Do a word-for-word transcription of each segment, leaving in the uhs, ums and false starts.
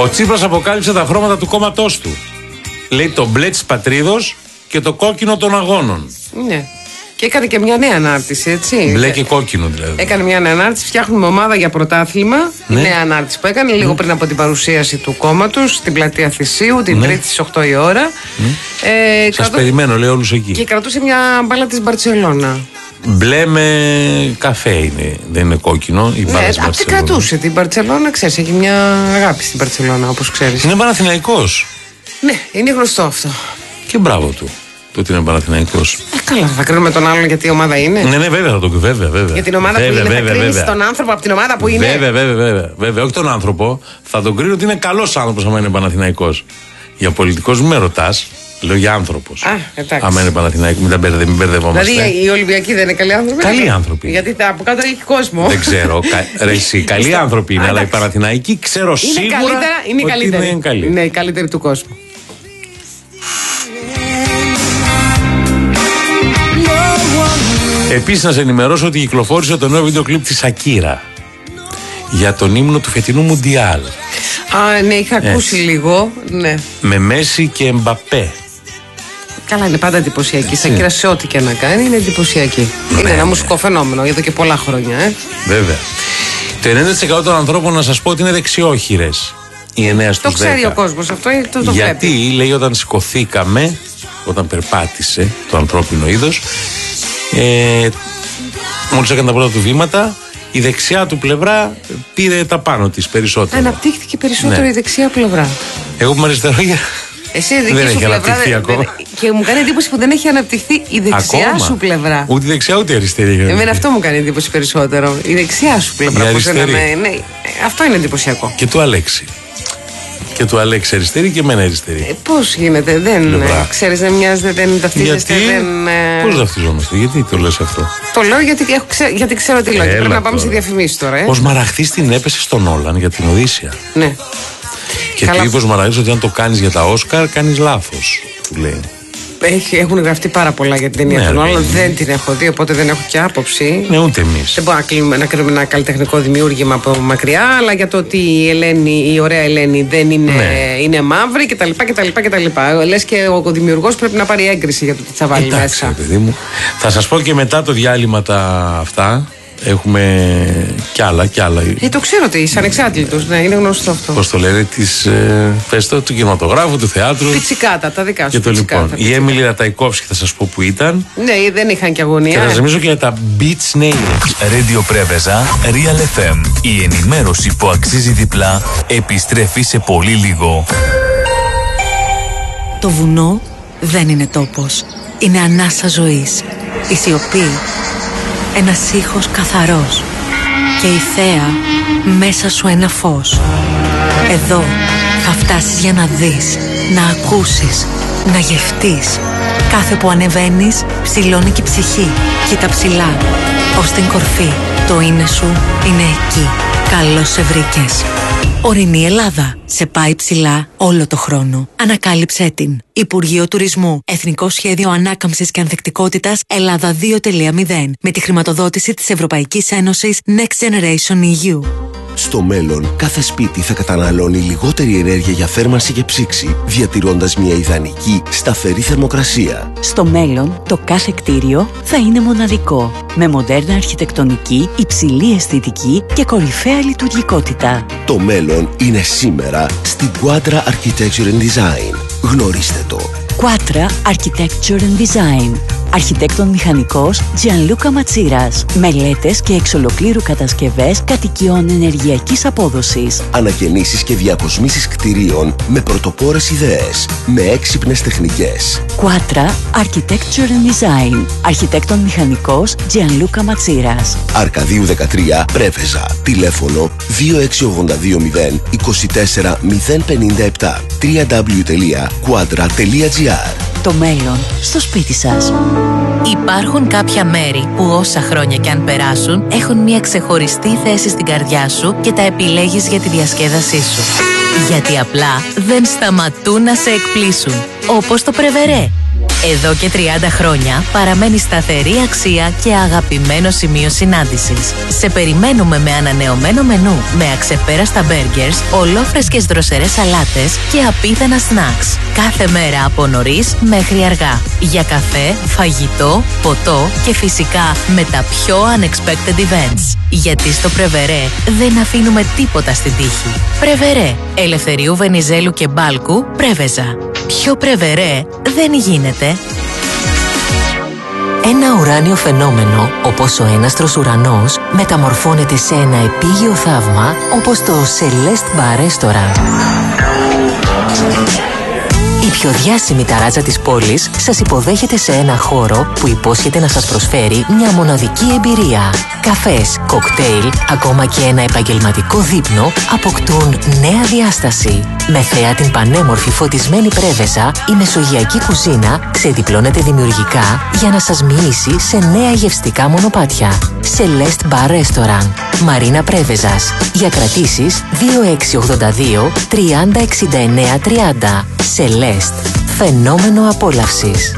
Ο Τσίπρας αποκάλυψε τα χρώματα του κόμματός του. Λέει το μπλε της πατρίδος και το κόκκινο των αγώνων. Ναι. Και έκανε και μια νέα ανάρτηση, έτσι. Μπλε και κόκκινο δηλαδή. Έκανε μια νέα ανάρτηση. Φτιάχνουμε ομάδα για πρωτάθλημα. Ναι. Νέα ανάρτηση που έκανε λίγο ναι. πριν από την παρουσίαση του κόμματος στην πλατεία Θησίου, την ναι. Τρίτη στις οκτώ η ώρα. Ναι. Ε, Σας κρατού... περιμένω, λέει όλους εκεί. Και κρατούσε μια μπάλα της Μπαρτσελώνα. Μπλε με καφέ είναι, δεν είναι κόκκινο. Η μπάλα ναι, αυτή κρατούσε την Μπαρτσελώνα, ξέρεις, έχει μια αγάπη στην Μπαρτσελώνα, όπως ξέρεις. Είναι Παναθηναϊκός. Ναι, είναι γνωστό αυτό. Και μπράβο του. Το ότι είναι Παναθηναϊκός. Ε, καλά, θα κρίνουμε τον άλλον γιατί η ομάδα είναι. Ναι, ναι, βέβαια, θα το βέβαια, βέβαια. Για την ομάδα βέβαια, που είναι, βέβαια, θα κρίνεις βέβαια. τον άνθρωπο από την ομάδα που είναι. Βέβαια, βέβαια, βέβαια, βέβαια. Όχι τον άνθρωπο. Θα τον κρίνω ότι είναι καλός άνθρωπος άμα είναι Παναθηναϊκός. Για πολιτικός με ρωτάς. Λέω για άνθρωπος. Α, εντάξει. Άμα είναι Παναθηναϊκός, μην τα μπερδε, μην μπερδευόμαστε. Δηλαδή οι Ολυμπιακοί δεν είναι καλοί άνθρωποι. Καλοί άνθρωποι. Γιατί από κάτω έχει κόσμο. Δεν ξέρω. Κα, ρε, εσύ, καλοί άνθρωποι είναι, αλλά οι Παναθηναϊκοί ξέρω είναι σίγουρα. Καλύτερα, είναι ότι καλύτεροι. Είναι, καλοί. Είναι οι καλύτεροι του κόσμου. Επίσης, να σε ενημερώσω ότι κυκλοφόρησε το νέο βίντεο κλιπ της Ακύρα για τον ύμνο του φετινού Μουντιάλ. Α, ναι, είχα ακούσει έτσι. Λίγο. Ναι. Με Μέση και Εμπαπέ. Καλά, είναι πάντα εντυπωσιακή. Η Ακύρα σε ό,τι και να κάνει είναι εντυπωσιακή. Ναι, είναι ένα μουσικό φαινόμενο εδώ και πολλά χρόνια. Ε. Βέβαια. Το ενενήντα τοις εκατό των ανθρώπων, να σας πω ότι είναι δεξιόχειρες. Οι εννέα στους δέκα. Το ξέρει ο κόσμος αυτό, το, το γιατί βλέπει. Λέει όταν σηκωθήκαμε, όταν περπάτησε το ανθρώπινο είδος, ε, μόλις έκανε τα πρώτα του βήματα, η δεξιά του πλευρά πήρε τα πάνω της περισσότερο. Αναπτύχθηκε περισσότερο ναι. η δεξιά πλευρά. Εγώ που αριστερό για... Εσύ δική δεν σου έχει πλευρά δεν, δεν, και μου κάνει εντύπωση που δεν έχει αναπτυχθεί η δεξιά ακόμα. Σου πλευρά. Ούτε η δεξιά ούτε η αριστερή. Εμένα αυτό μου κάνει εντύπωση περισσότερο. Η δεξιά σου πλευρά. Πώς δεν με, ναι, αυτό είναι εντυπωσιακό. Και του Αλέξη. Και του Αλέξη αριστερή και εμένα αριστερή. Ε, πώς γίνεται, δεν ξέρεις, δεν μοιάζεται, δεν ταυτίζεστε. Γιατί, πώς ταυτιζόμαστε, γιατί το λες αυτό? Το λέω γιατί, έχω, γιατί ξέρω τι λέω. Πρέπει να πάμε σε διαφημίσεις τώρα. Ε. Ως Μαραχθής την έπεσε στον Όλαν για την Οδύσσια. Ναι. Και του είπε ο Μαραχθής ότι αν το κάνεις για τα Όσκαρ, κάνεις λάθος. Του λέει. Έχει, έχουν γραφτεί πάρα πολλά για την ταινία ναι, των Όλαν. Δεν την έχω δει, οπότε δεν έχω και άποψη. Ναι, ούτε εμείς. Δεν μπορώ να κρίνουμε, να κρίνουμε ένα καλλιτεχνικό δημιούργημα από μακριά, αλλά για το ότι η Ελένη, η ωραία Ελένη δεν είναι, ναι. είναι μαύρη κτλ. κτλ. Λες και ο δημιουργός πρέπει να πάρει έγκριση για το τι θα βάλει εντάξει, μέσα. Παιδί μου. Θα σας πω και μετά το διάλειμμα τα αυτά. Έχουμε κι άλλα, κι άλλα. Ε, το ξέρω ότι είσαι ανεξάρτητος, ναι, είναι γνωστό αυτό. Πώς το λένε, της, ε, πες το, του κινηματογράφου, του θεάτρου. Πιτσικάτα, τα δικά σου. Και το λοιπόν. Η Έμιλι Ραταϊκόφσκι θα σας πω που ήταν. Ναι, δεν είχαν και αγωνία. Και θα σας μιλήσω και για τα Beach Nails. Radio Πρέβεζα, Real εφ εμ. Η ενημέρωση που αξίζει διπλά επιστρέφει σε πολύ λίγο. Το βουνό δεν είναι τόπος. Είναι ανάσα ζωής. Η σιωπή. Ένας ήχος καθαρός και η θέα μέσα σου ένα φως. Εδώ θα φτάσεις για να δεις, να ακούσεις, να γευτείς. Κάθε που ανεβαίνεις ψηλώνει και η ψυχή. Κοίτα ψηλά, ως την κορφή. Το είναι σου είναι εκεί. Καλώς σε βρήκες. Ορεινή Ελλάδα. Σε πάει ψηλά όλο το χρόνο. Ανακάλυψέ την. Υπουργείο Τουρισμού. Εθνικό Σχέδιο Ανάκαμψης και Ανθεκτικότητας Ελλάδα δύο τελεία μηδέν. Με τη χρηματοδότηση της Ευρωπαϊκής Ένωσης Next Generation ι γιου. Στο μέλλον, κάθε σπίτι θα καταναλώνει λιγότερη ενέργεια για θέρμανση και ψήξη, διατηρώντας μια ιδανική, σταθερή θερμοκρασία. Στο μέλλον, το κάθε κτίριο θα είναι μοναδικό, με μοντέρνα αρχιτεκτονική, υψηλή αισθητική και κορυφαία λειτουργικότητα. Το μέλλον είναι σήμερα στην Quadra Architecture and Design. Γνωρίστε το. Quadra Architecture and Design. Αρχιτέκτον μηχανικός Gianluca Matsiras. Μελέτες και εξ ολοκλήρου κατασκευές κατοικιών ενεργειακής απόδοσης. Ανακαινήσεις και διακοσμήσεις κτηρίων με πρωτοπόρες ιδέες. Με έξυπνες τεχνικές. Quadra Architecture and Design. Αρχιτέκτον μηχανικός Gianluca Matsiras. Αρκαδίου δεκατρία, Πρέβεζα. Τηλέφωνο δύο έξι ογδόντα δύο μηδέν είκοσι τέσσερα μηδέν πενήντα επτά. double-u double-u double-u τελεία quadra τελεία gr. Το μέλλον στο σπίτι σας. Υπάρχουν κάποια μέρη που όσα χρόνια κι αν περάσουν έχουν μια ξεχωριστή θέση στην καρδιά σου και τα επιλέγεις για τη διασκέδασή σου. Γιατί απλά δεν σταματούν να σε εκπλήσουν. Όπως το Πρεβερέ. Εδώ και τριάντα χρόνια παραμένει σταθερή αξία και αγαπημένο σημείο συνάντησης. Σε περιμένουμε με ανανεωμένο μενού, με αξεπέραστα burgers, ολόφρεσκες δροσερές σαλάτες και απίθανα snacks. Κάθε μέρα από νωρίς μέχρι αργά. Για καφέ, φαγητό, ποτό και φυσικά με τα πιο unexpected events. Γιατί στο Πρεβερέ δεν αφήνουμε τίποτα στην τύχη. Πρεβερέ, Ελευθερίου Βενιζέλου και Μπάλκου, Πρέβεζα. Πιο Πρεβερέ δεν γίνεται. Ένα ουράνιο φαινόμενο, όπως ο έναστρος ουρανός, μεταμορφώνεται σε ένα επίγειο θαύμα, όπως το Celeste Bar Restaurant. Η πιο διάσημη ταράτζα της πόλης σας υποδέχεται σε ένα χώρο που υπόσχεται να σας προσφέρει μια μοναδική εμπειρία. Καφές, κοκτέιλ, ακόμα και ένα επαγγελματικό δείπνο αποκτούν νέα διάσταση. Με θέα την πανέμορφη φωτισμένη Πρέβεζα, η μεσογειακή κουζίνα ξεδιπλώνεται δημιουργικά για να σας μοιήσει σε νέα γευστικά μονοπάτια. Celeste Bar Restaurant, Μαρίνα Πρέβεζας. Για κρατήσεις δύο έξι ογδόντα δύο τριάντα εξήντα εννέα τριάντα. Celeste, φαινόμενο απόλαυσης.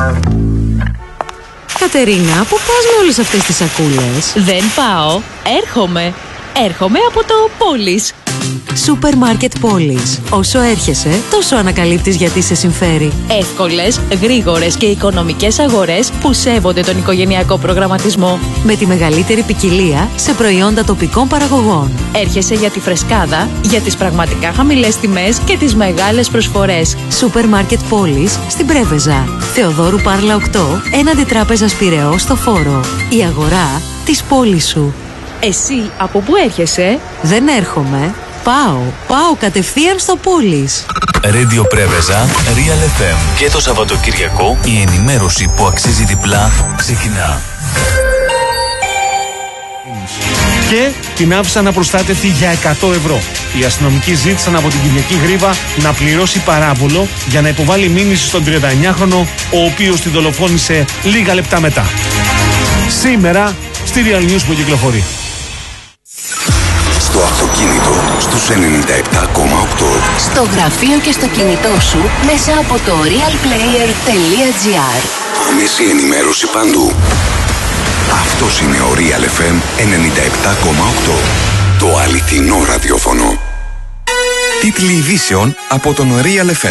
Κατερίνα, πού πας με όλες αυτές τις σακούλες? Δεν πάω, έρχομαι. Έρχομαι από το Πόλης. Σούπερ Μάρκετ Πόλης. Όσο έρχεσαι, τόσο ανακαλύπτεις γιατί σε συμφέρει. Εύκολες, γρήγορες και οικονομικές αγορές που σέβονται τον οικογενειακό προγραμματισμό. Με τη μεγαλύτερη ποικιλία σε προϊόντα τοπικών παραγωγών. Έρχεσαι για τη φρεσκάδα, για τις πραγματικά χαμηλές τιμές και τις μεγάλες προσφορές. Σούπερ Μάρκετ Πόλης στην Πρέβεζα. Θεοδόρου Πάρλα οκτώ, έναντι Τράπεζας Πειραιώς στο Φόρο. Η αγορά της πόλης σου. Εσύ από πού έρχεσαι? Δεν έρχομαι. Πάω. Πάω κατευθείαν στο Πόλης. Radio Πρέβεζα, Real εφ εμ. Και το Σαββατοκυριακό η ενημέρωση που αξίζει διπλά ξεκινά. Και την άφησαν απροστάτευτη για εκατό ευρώ. Οι αστυνομικοί ζήτησαν από την Κυριακή Γρήβα να πληρώσει παράβολο για να υποβάλει μήνυση στον τριανταεννιάχρονο, ο οποίος την δολοφόνησε λίγα λεπτά μετά. Σήμερα στη Real News που κυκλοφορεί. Στο αυτοκίνητο στους ενενήντα επτά κόμμα οκτώ. Στο γραφείο και στο κινητό σου μέσα από το real player τελεία gr. Άμεση ενημέρωση παντού. Αυτός είναι ο Real εφ εμ ενενήντα επτά κόμμα οκτώ. Το αληθινό ραδιόφωνο. Τίτλοι ειδήσεων από τον Real εφ εμ.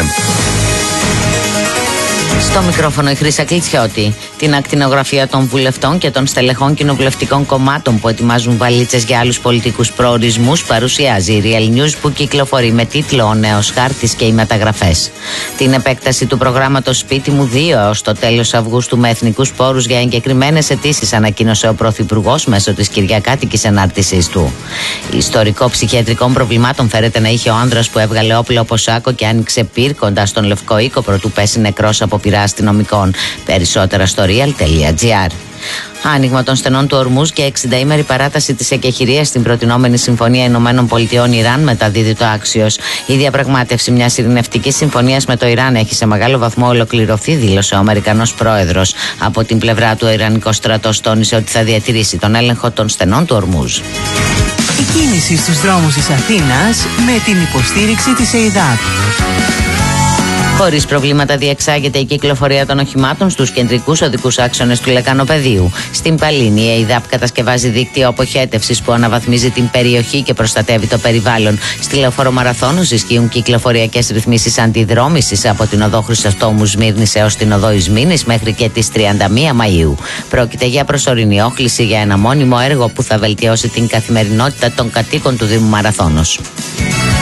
Στο μικρόφωνο η Χρύσα Κλιτσιώτη. Την ακτινογραφία των βουλευτών και των στελεχών κοινοβουλευτικών κομμάτων που ετοιμάζουν βαλίτσες για άλλους πολιτικούς προορισμούς παρουσιάζει η Real News που κυκλοφορεί με τίτλο «Ο νέος χάρτης και οι μεταγραφές». Την επέκταση του προγράμματος Σπίτι μου δύο έως το τέλος Αυγούστου με εθνικούς πόρους για εγκεκριμένες αιτήσεις ανακοίνωσε ο Πρωθυπουργός μέσω της κυριακάτικης ενάρτησής του. Ιστορικό ψυχιατρικών προβλημάτων φέρεται να είχε ο άνδρας που έβγαλε όπλο από σάκο και άνοιξε πυρ κοντά στον Λευκό Οίκο προτού πέσει νεκρός από πυρά αστυνομικών. Περισσότερα στο real τελεία gr. Άνοιγμα των στενών του Ορμούζ και εξηνταήμερη παράταση της εκεχηρίας στην προτινόμενη Συμφωνία Ηνωμένων Πολιτειών Ιράν μεταδίδει το Άξιος. Η διαπραγμάτευση μιας ειρηνευτικής συμφωνίας με το Ιράν έχει σε μεγάλο βαθμό ολοκληρωθεί, δήλωσε ο Αμερικανός πρόεδρος. Από την πλευρά του, ο Ιρανικός στρατός τόνισε ότι θα διατηρήσει τον έλεγχο των στενών του Ορμούζ. Η κίνηση στους δρόμους της Αθήνας με την υποστήριξη της ΕΙΔΑΠ. Χωρίς προβλήματα διεξάγεται η κυκλοφορία των οχημάτων στους κεντρικούς οδικούς άξονες του Λεκανοπεδίου. Στην Παλίνη, η ΕΙΔΑΠ κατασκευάζει δίκτυο αποχέτευσης που αναβαθμίζει την περιοχή και προστατεύει το περιβάλλον. Στη Λεωφόρο Μαραθώνος ισχύουν κυκλοφοριακές ρυθμίσεις αντιδρόμησης από την οδό Χρυσοστόμου Σμύρνης έως την οδό Ισμήνης μέχρι και τις τριάντα μία Μαΐου. Πρόκειται για προσωρινή όχληση για ένα μόνιμο έργο που θα βελτιώσει την καθημερινότητα των κατοίκων του Δήμου Μαραθώνος.